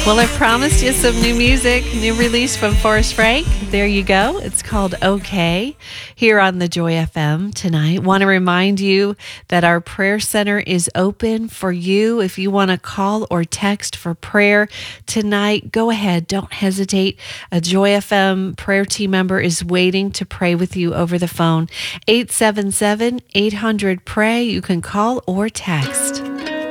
Well, I promised you some new music, new release from Forrest Frank. There you go. It's called OK here on the Joy FM tonight. Want to remind you that our prayer center is open for you. If you want to call or text for prayer tonight, go ahead. Don't hesitate. A Joy FM prayer team member is waiting to pray with you over the phone. 877-800-PRAY. You can call or text.